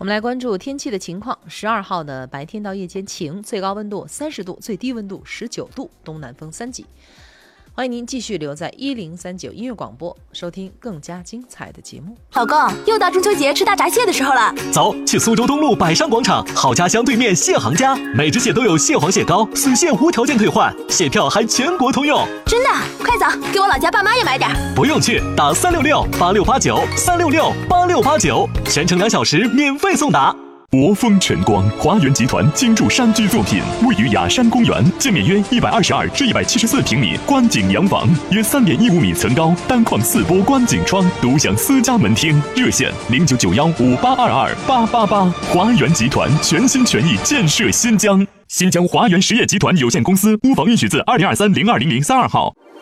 们来关注天气的情况。12号的白天到夜间晴，最高温度30度，最低温度19度，东南风3级。欢迎您继续留在1039音乐广播，收听更加精彩的节目。 老公，又到中秋节吃大闸蟹的时候了， 走，去苏州东路百商广场好家乡对面蟹行家，每只蟹都有蟹黄蟹膏，死蟹无条件退换，蟹票还全国通用。 真的？快走，给我老家爸妈也买点。 不用去，打366-8689，366-8689，全程2小时免费送达。博丰晨光华源集团精筑山居作品，位于雅山公园，建面约122至174平米观景洋房，约3.15米层高，单框4波观景窗，独享私家门厅。热线099158228888。华源集团全心全意建设新疆。新疆华源实业集团有限公司，屋房允许自2023-020032号。